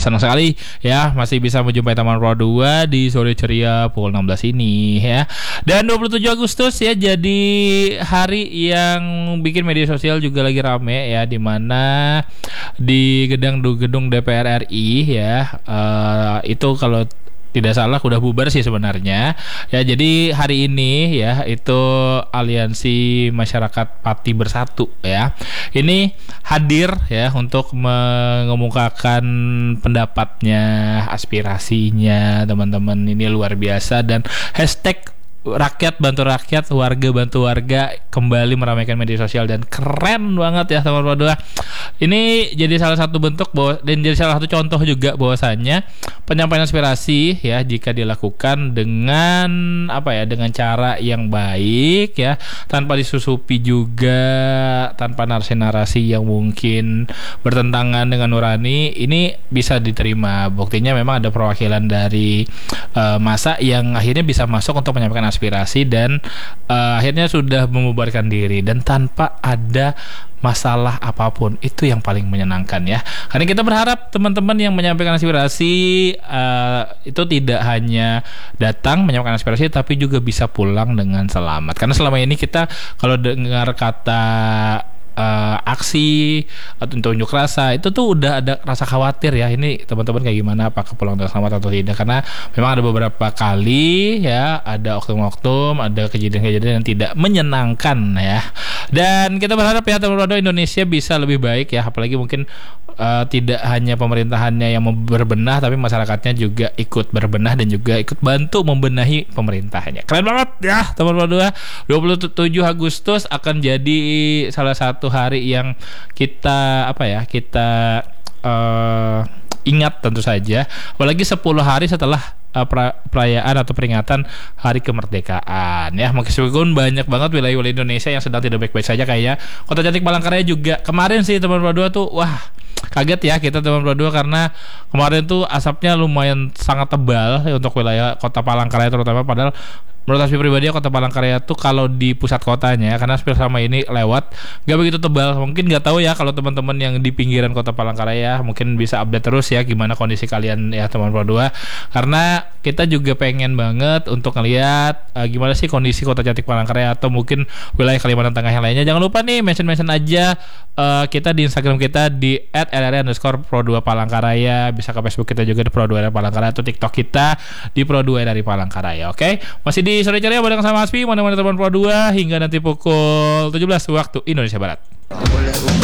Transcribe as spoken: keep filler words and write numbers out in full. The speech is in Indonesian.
senang sekali ya masih bisa menjumpai teman Pro dua di sore ceria pukul enam belas ini ya. Dan dua puluh tujuh Agustus ya jadi hari yang bikin media sosial juga lagi rame ya, di mana di gedung gedung D P R R I ya uh, itu kalau tidak salah udah bubar sih sebenarnya ya. Jadi hari ini ya itu Aliansi Masyarakat Pati Bersatu ya ini hadir ya untuk mengemukakan pendapatnya, aspirasinya teman-teman. Ini luar biasa, dan hashtag rakyat bantu rakyat, warga bantu warga kembali meramaikan media sosial, dan keren banget ya teman-teman dua. Ini jadi salah satu bentuk bahwa, dan jadi salah satu contoh juga bahwasannya penyampaian aspirasi ya jika dilakukan dengan apa ya, dengan cara yang baik ya, tanpa disusupi juga, tanpa narasi-narasi yang mungkin bertentangan dengan nurani, ini bisa diterima. Buktinya memang ada perwakilan dari uh, massa yang akhirnya bisa masuk untuk menyampaikan aspirasi dan uh, akhirnya sudah membubarkan diri dan tanpa ada masalah apapun. Itu yang paling menyenangkan ya. Karena kita berharap teman-teman yang menyampaikan aspirasi uh, itu tidak hanya datang menyampaikan aspirasi, tapi juga bisa pulang dengan selamat. Karena selama ini kita kalau dengar kata Uh, aksi atau unjuk rasa itu tuh udah ada rasa khawatir ya, ini teman-teman kayak gimana, apakah pulang dengan selamat atau tidak. Karena memang ada beberapa kali ya ada oknum-oknum, ada kejadian-kejadian yang tidak menyenangkan ya. Dan kita berharap ya teman-teman Indonesia bisa lebih baik ya, apalagi mungkin uh, tidak hanya pemerintahannya yang berbenah, tapi masyarakatnya juga ikut berbenah dan juga ikut bantu membenahi pemerintahnya. Keren banget ya teman-teman. dua puluh tujuh Agustus akan jadi salah satu hari yang kita apa ya kita uh, ingat tentu saja, apalagi sepuluh hari setelah uh, pra, perayaan atau peringatan hari kemerdekaan ya. Meskipun banyak banget wilayah-wilayah Indonesia yang sedang tidak baik-baik saja, kayak Kota Cantik Palangkaraya juga kemarin sih teman-teman dua tuh wah kaget ya kita teman-teman dua, karena kemarin tuh asapnya lumayan sangat tebal ya untuk wilayah Kota Palangkaraya terutama. Padahal menurut Aspi pribadi Kota Palangkaraya tuh kalau di pusat kotanya, karena Aspi sama ini lewat gak begitu tebal. Mungkin gak tahu ya kalau teman-teman yang di pinggiran Kota Palangkaraya, mungkin bisa update terus ya gimana kondisi kalian ya teman-teman dua. Karena kita juga pengen banget untuk ngelihat uh, gimana sih kondisi Kota Cantik Palangkaraya atau mungkin wilayah Kalimantan Tengah yang lainnya. Jangan lupa nih mention-mention aja uh, kita di Instagram kita di et l r underscore pro dua Palangkaraya. Bisa ke Facebook kita juga di pro dua Palangkaraya, atau TikTok kita di pro dua dari Palangkaraya. Oke, okay? Masih di sore ceria bareng sama Aspi, mana-mana teman Pro dua hingga nanti pukul tujuh belas waktu Indonesia Barat.